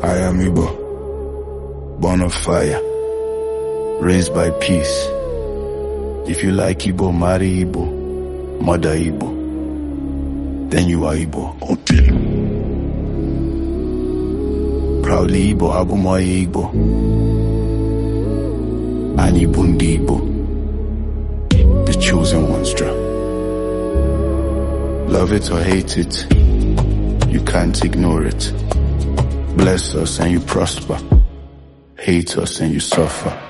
I am Igbo, born of fire, raised by peace. If you like Igbo, marry Igbo, mother Igbo, then you are Igbo. Proudly Igbo, Abumoye Igbo, Anyị bụ ndị Igbo, the chosen ones. Love it or hate it, you can't ignore it. Bless us and you prosper, hate us and you suffer.